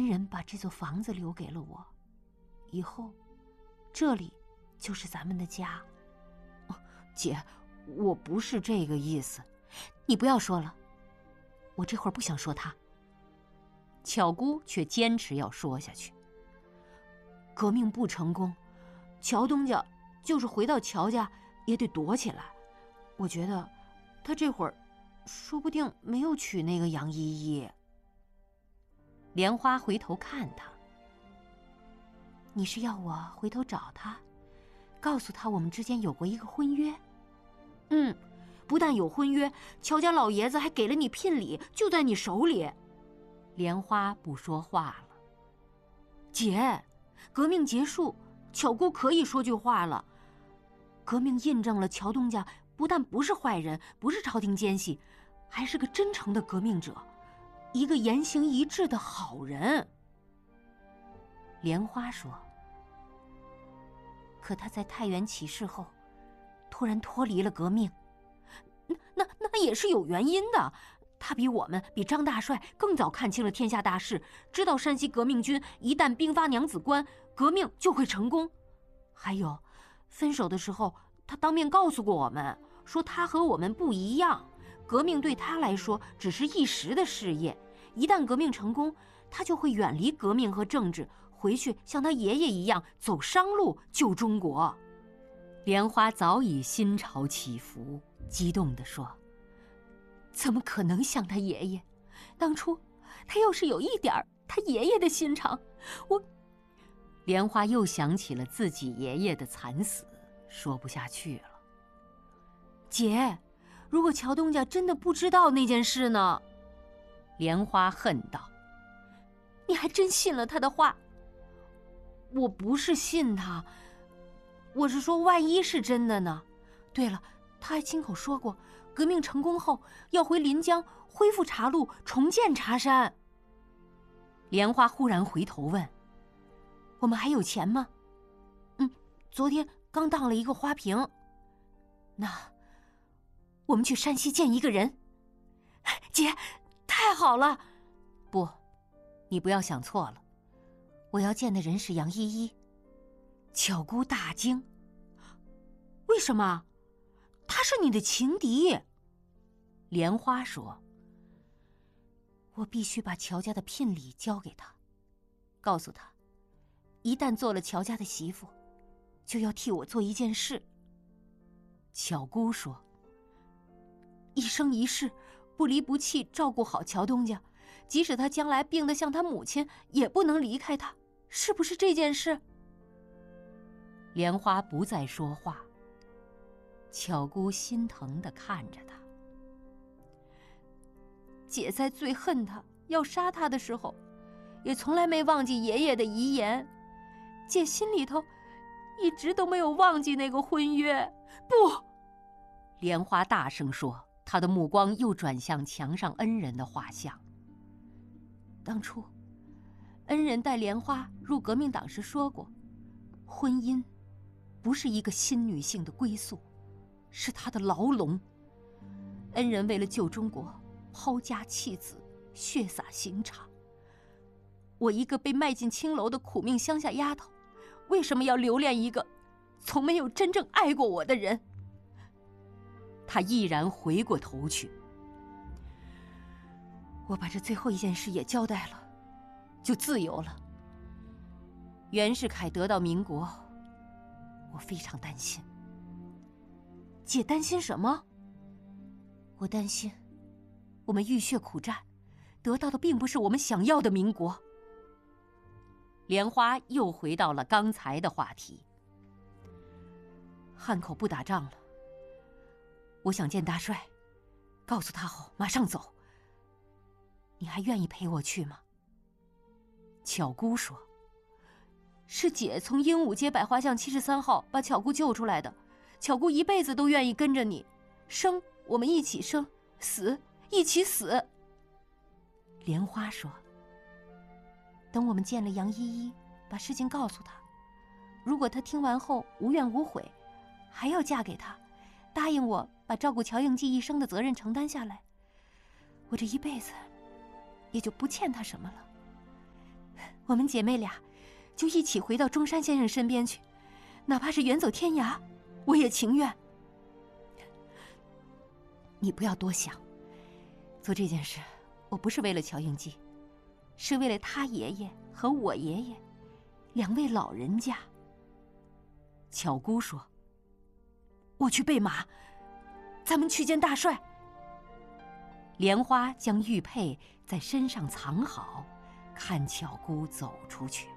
恩人把这座房子留给了我，以后这里就是咱们的家。 姐，我不是这个意思。 你不要说了，我这会儿不想说他。 巧姑却坚持要说下去。 革命不成功，乔东家就是回到乔家也得躲起来。我觉得他这会儿说不定没有娶那个杨依依。 莲花回头看他。 你是要我回头找他，告诉他我们之间有过一个婚约？不但有婚约，乔家老爷子还给了你聘礼，就在你手里。 莲花不说话了。 姐，革命结束，巧姑可以说句话了。革命印证了乔东家不但不是坏人，不是朝廷奸细，还是个真诚的革命者，一个言行一致的好人。 莲花说。 可他在太原起事后，突然脱离了革命，那也是有原因的。他比我们，比张大帅更早看清了天下大势，知道山西革命军一旦兵发娘子关，革命就会成功。还有，分手的时候，他当面告诉过我们，说他和我们不一样，革命对他来说只是一时的事业，一旦革命成功，他就会远离革命和政治，回去像他爷爷一样走商路救中国。 莲花早已心潮起伏，激动地说： 怎么可能像他爷爷？当初他要是有一点他爷爷的心肠， 莲花又想起了自己爷爷的惨死，说不下去了。 姐，如果乔东家真的不知道那件事呢？ 莲花恨道： 你还真信了他的话？我不是信他，我是说万一是真的呢？对了，他还亲口说过，革命成功后要回临江恢复茶路，重建茶山。 莲花忽然回头问： 我们还有钱吗？昨天刚当了一个花瓶。那我们去山西见一个人。姐，太好了。 不，你不要想错了， 我要见的人是杨依依。巧姑大惊：为什么？她是你的情敌。 莲花说： 我必须把乔家的聘礼交给他，告诉他，一旦做了乔家的媳妇，就要替我做一件事。 巧姑说： 一生一世不离不弃照顾好乔东家，即使他将来病得像他母亲，也不能离开他，是不是这件事？ 莲花不再说话。巧姑心疼地看着他。 姐在最恨他要杀他的时候，也从来没忘记爷爷的遗言。姐心里头一直都没有忘记那个婚约。不！ 莲花大声说，她的目光又转向墙上恩人的画像。 当初恩人带莲花入革命党时说过，婚姻不是一个新女性的归宿，是她的牢笼。恩人为了救中国，抛家弃子，血洒刑场。我一个被卖进青楼的苦命乡下丫头，为什么要留恋一个从没有真正爱过我的人？ 他毅然回过头去。 我把这最后一件事也交代了，就自由了。袁世凯得到民国，我非常担心。姐担心什么？我担心我们浴血苦战，得到的并不是我们想要的民国。 莲花又回到了刚才的话题。 汉口不打仗了，我想见大帅，告诉他后马上走。你还愿意陪我去吗？ 巧姑说： 是姐从鹦鹉街百花巷73号把巧姑救出来的，巧姑一辈子都愿意跟着你，生我们一起生，死一起死。莲花说：等我们见了杨依依，把事情告诉她，如果她听完后无怨无悔，还要嫁给他，答应我把照顾乔应记一生的责任承担下来，我这一辈子也就不欠他什么了。 我们姐妹俩就一起回到中山先生身边去，哪怕是远走天涯，我也情愿。你不要多想，做这件事我不是为了乔应基，是为了他爷爷和我爷爷2位老人家。 巧姑说：“ 我去备马，咱们去见大帅。” 莲花将玉佩在身上藏好，看巧姑走出去。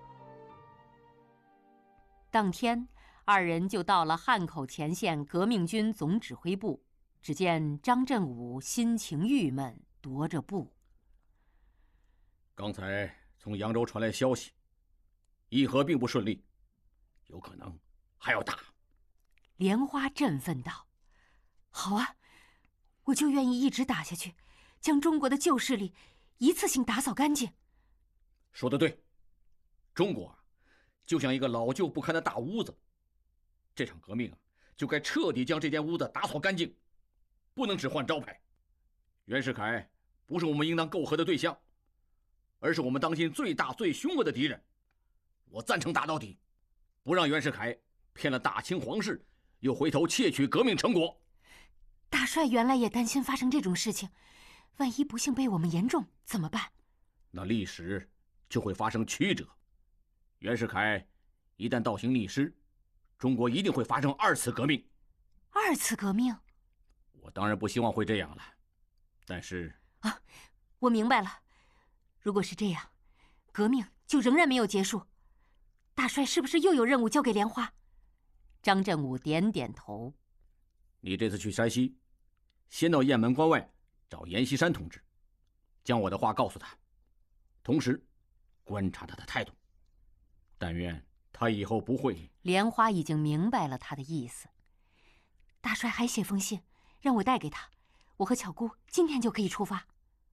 当天，二人就到了汉口前线革命军总指挥部。只见张振武心情郁闷，踱着步。 刚才从扬州传来消息，议和并不顺利，有可能还要打。 莲花振奋道：“好啊，我就愿意一直打下去，将中国的旧势力一次性打扫干净。” 说得对，中国就像一个老旧不堪的大屋子，这场革命就该彻底将这间屋子打扫干净。不能只换招牌。袁世凯不是我们应当媾和的对象，而是我们当今最大最凶恶的敌人。我赞成打到底，不让袁世凯骗了大清皇室，又回头窃取革命成果。 大帅原来也担心发生这种事情，万一不幸被我们言中怎么办？ 那历史就会发生曲折。袁世凯一旦倒行逆施，中国一定会发生2次革命。 2次革命？ 我当然不希望会这样了，但是我明白了。如果是这样，革命就仍然没有结束。大帅是不是又有任务交给莲花？ 张振武点点头。 你这次去山西，先到雁门关外找阎锡山同志，将我的话告诉他，同时观察他的态度。但愿他以后不会…… 莲花已经明白了他的意思。 大帅还写封信让我带给他，我和巧姑今天就可以出发。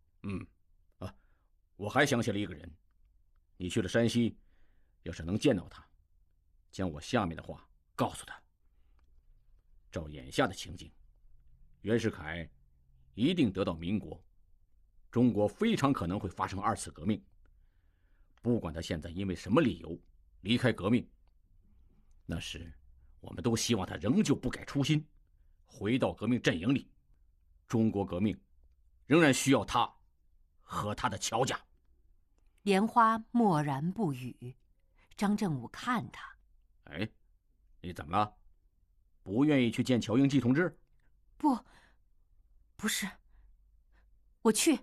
我还想起了一个人，你去了山西，要是能见到他，将我下面的话告诉他。照眼下的情景，袁世凯一定得到民国，中国非常可能会发生2次革命。不管他现在因为什么理由离开革命，那时我们都希望他仍旧不改初心，回到革命阵营里。中国革命仍然需要他和他的乔家。 莲花默然不语。张振武看他：“ 哎，你怎么了？不愿意去见乔应基同志？”“ 不是，我去。”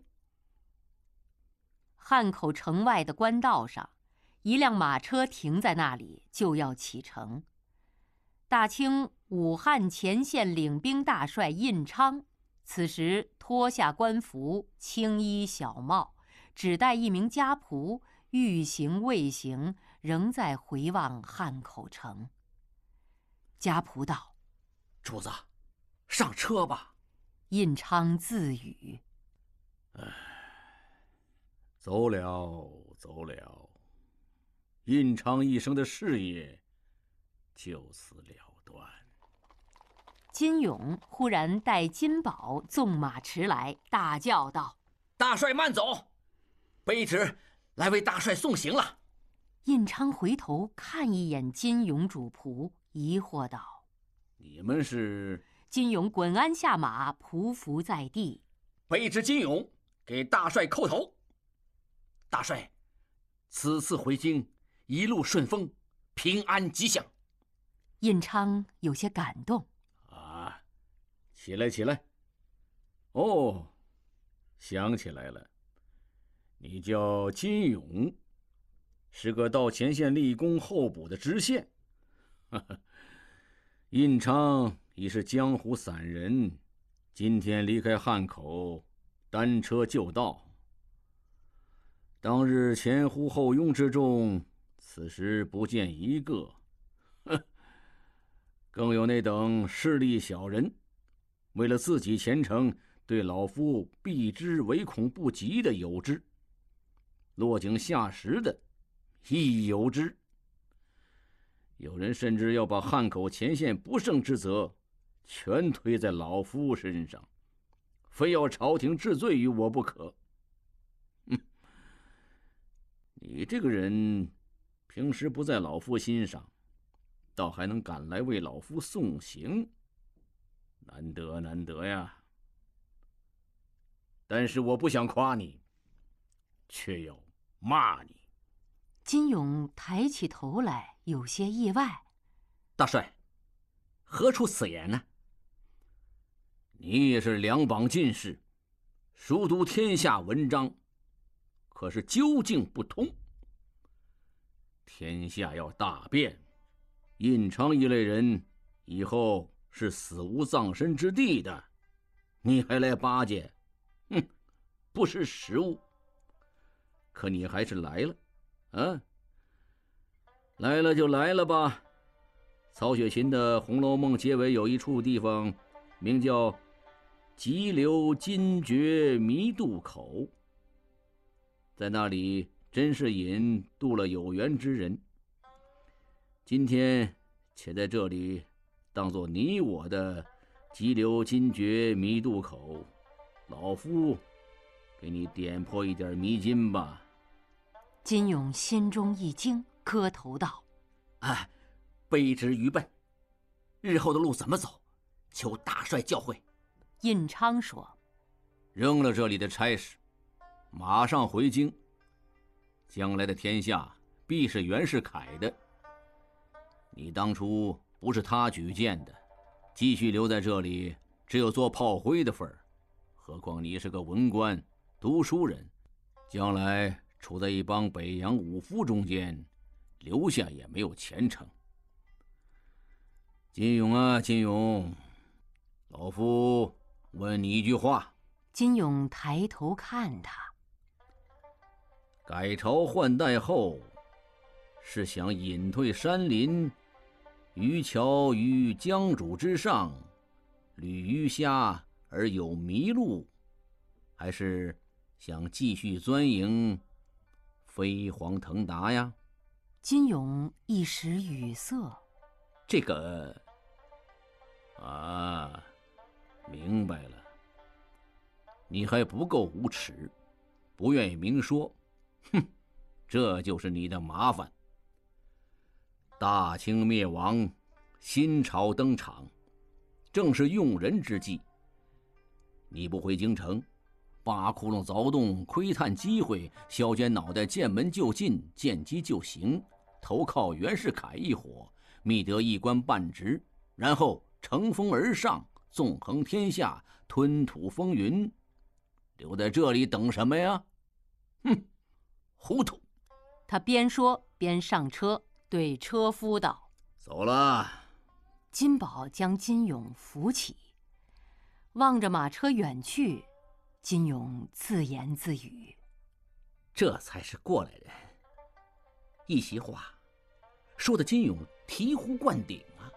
汉口城外的官道上，一辆马车停在那里，就要启程。大清武汉前线领兵大帅胤昌，此时脱下官服，青衣小帽，只带一名家仆，欲行未行，仍在回望汉口城。家仆道：“ 主子，上车吧。” 胤昌自语：“ 走了走了，胤昌一生的事业就此了断。” 金勇忽然带金宝纵马驰来，大叫道：“ 大帅慢走，卑职来为大帅送行了。” 胤昌回头看一眼金勇主仆，疑惑道：“ 你们是？” 金勇滚鞍下马，匍匐在地。 卑职金勇给大帅叩头。大帅，此次回京一路顺风，平安吉祥。 胤昌有些感动。 起来起来。哦，想起来了，你叫金勇，是个到前线立功候补的知县。胤昌已是江湖散人，今天离开汉口，单车就到。当日前呼后拥之中，此时不见一个。更有那等势利小人，为了自己前程，对老夫避之唯恐不及的有之，落井下石的亦有之。有人甚至要把汉口前线不胜之责全推在老夫身上，非要朝廷治罪于我不可。 你这个人平时不在老夫心上，倒还能赶来为老夫送行，难得难得呀。但是我不想夸你，却要骂你。 金勇抬起头来，有些意外。 大帅，何出此言呢？ 你也是两榜进士，熟读天下文章，可是究竟不通。天下要大变，印昌一类人以后是死无葬身之地的，你还来巴结，不识时务。可你还是来了，啊，来了就来了吧。曹雪芹的《红楼梦》结尾有一处地方，名叫急流金绝迷渡口，在那里甄士隐渡了有缘之人。今天且在这里当作你我的急流金绝迷渡口，老夫给你点破一点迷津吧。 金勇心中一惊，磕头道：“ 哎，卑职愚笨，日后的路怎么走，求大帅教诲。” 印昌说：“ 扔了这里的差事，马上回京。将来的天下必是袁世凯的。你当初不是他举荐的，继续留在这里，只有做炮灰的份儿。何况你是个文官、读书人，将来处在一帮北洋武夫中间，留下也没有前程。金勇啊，金勇，老夫问你一句话。” 金勇抬头看他。 改朝换代后，是想隐退山林，渔樵于江渚之上，旅鱼虾而有麋鹿，还是想继续钻营，飞黄腾达呀？ 金勇一时语塞。 这个啊，明白了。你还不够无耻，不愿意明说。这就是你的麻烦。大清灭亡，新朝登场，正是用人之际。你不回京城，扒窟窿凿洞，窥探机会，削尖脑袋，见门就进，见机就行，投靠袁世凯一伙，觅得一官半职，然后乘风而上，纵横天下，吞吐风云。留在这里等什么呀？糊涂！ 他边说边上车，对车夫道：“ 走了。” 金宝将金勇扶起，望着马车远去，金勇自言自语：“ 这才是过来人。”一席话说的金勇醍醐灌顶啊！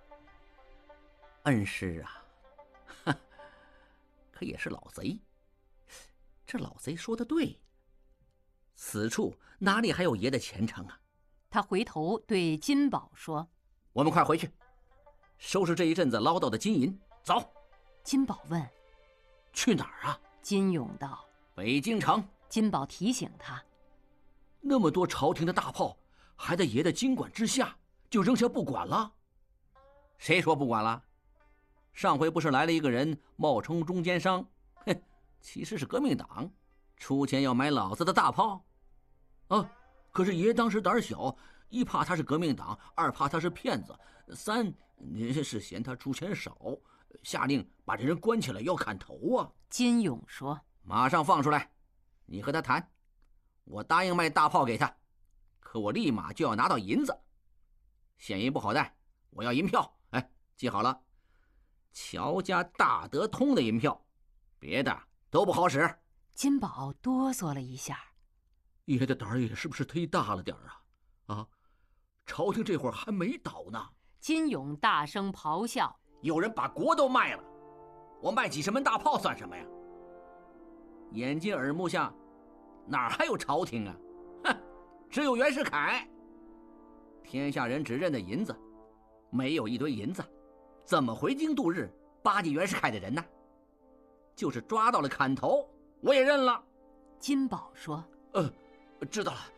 恩师啊，可也是老贼。这老贼说的对，此处哪里还有爷的前程啊？ 他回头对金宝说：“ 我们快回去，收拾这一阵子捞到的金银，走。” 金宝问：“ 去哪儿啊？” 金勇道：“ 北京城。” 金宝提醒他：“ 那么多朝廷的大炮，还在爷的经管之下，就扔下不管了？谁说不管了？上回不是来了一个人，冒充中间商，其实是革命党，出钱要买老子的大炮。可是爷当时胆小，一怕他是革命党，二怕他是骗子，三是嫌他出钱少，下令把这人关起来要砍头啊。” 金勇说：“ 马上放出来，你和他谈，我答应卖大炮给他，可我立马就要拿到银子。现银不好带，我要银票。记好了，乔家大德通的银票，别的都不好使。” 金宝哆嗦了一下：“ 爷的胆儿也是不是忒大了点啊？朝廷这会儿还没倒呢。” 金勇大声咆哮：“ 有人把国都卖了，我卖几十门大炮算什么呀？眼睛耳目下哪还有朝廷啊？只有袁世凯。天下人只认得银子，没有一堆银子，怎么回京度日巴结袁世凯的人呢？就是抓到了砍头，我也认了。” 金宝说：“ 知道了，